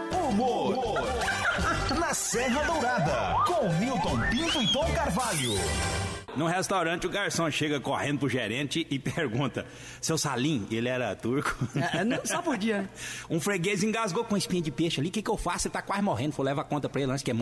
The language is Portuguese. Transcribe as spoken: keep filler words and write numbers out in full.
Humor, Humor. Na Serra Dourada, com Milton Pinto e Tom Carvalho. Num restaurante, o garçom chega correndo pro gerente e pergunta: seu Salim, ele era turco? É, não, só por dia. Um freguês engasgou com espinha de peixe ali, o que que eu faço? Você tá quase morrendo. Falou, leva a conta pra ele antes que é